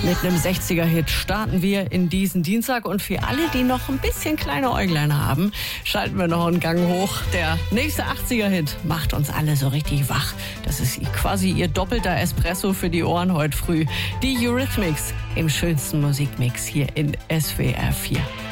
Mit einem 60er-Hit starten wir in diesen Dienstag. Und für alle, die noch ein bisschen kleine Äuglein haben, schalten wir noch einen Gang hoch. Der nächste 80er-Hit macht uns alle so richtig wach. Das ist quasi ihr doppelter Espresso für die Ohren heute früh. Die Eurythmics im schönsten Musikmix hier in SWR 4.